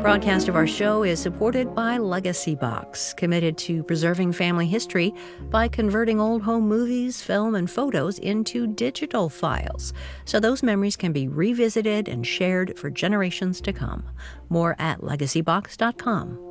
Broadcast of our show is supported by Legacy Box, committed to preserving family history by converting old home movies, film, and photos into digital files, so those memories can be revisited and shared for generations to come. More at legacybox.com.